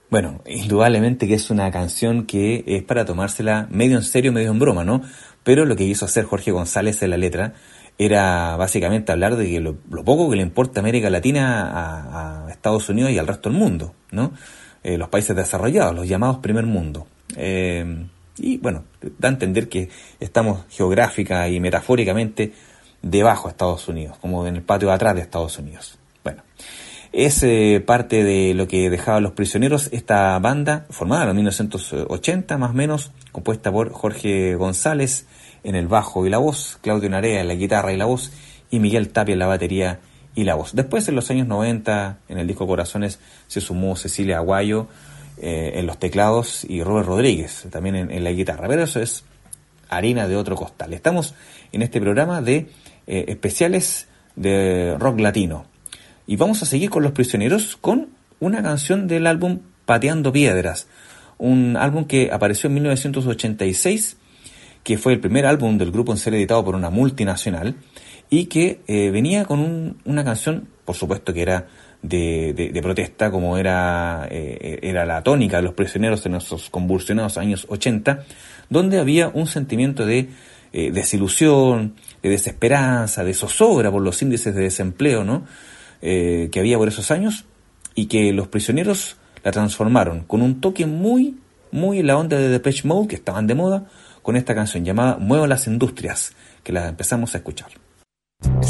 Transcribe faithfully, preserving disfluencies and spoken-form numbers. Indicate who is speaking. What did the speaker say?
Speaker 1: Bueno, indudablemente que es una canción que es para tomársela medio en serio, medio en broma, ¿no? Pero lo que quiso hacer Jorge González en la letra era básicamente hablar de que lo, lo poco que le importa a América Latina a, a Estados Unidos y al resto del mundo, ¿no? Eh, los países desarrollados, los llamados primer mundo. Eh, y bueno, da a entender que estamos geográfica y metafóricamente debajo de Estados Unidos, como en el patio de atrás de Estados Unidos. Bueno, es eh, parte de lo que dejaban Los Prisioneros, esta banda formada en mil novecientos ochenta más o menos, compuesta por Jorge González en el bajo y la voz, Claudio Narea en la guitarra y la voz, y Miguel Tapia en la batería y la voz. Después, en los años noventa, en el disco Corazones, se sumó Cecilia Aguayo eh, en los teclados y Robert Rodríguez también en, en la guitarra, pero eso es harina de otro costal. Estamos en este programa de eh, especiales de rock latino. Y vamos a seguir con Los Prisioneros con una canción del álbum Pateando Piedras, un álbum que apareció en mil novecientos ochenta y seis, que fue el primer álbum del grupo en ser editado por una multinacional y que eh, venía con un, una canción, por supuesto que era de, de, de protesta, como era, eh, era la tónica de Los Prisioneros en esos convulsionados años ochenta, donde había un sentimiento de eh, desilusión, de desesperanza, de zozobra por los índices de desempleo, ¿no? Eh, que había por esos años, y que Los Prisioneros la transformaron con un toque muy, muy en la onda de Depeche Mode, que estaban de moda, con esta canción llamada Mueva las Industrias, que la empezamos a escuchar.